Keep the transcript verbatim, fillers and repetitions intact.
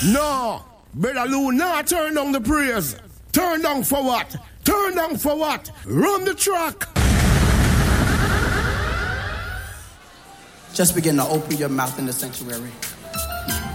No, Brother Lou, now turn down the praise. Turn down for what? Turn down for what? Run the track. Just begin to open your mouth in the sanctuary.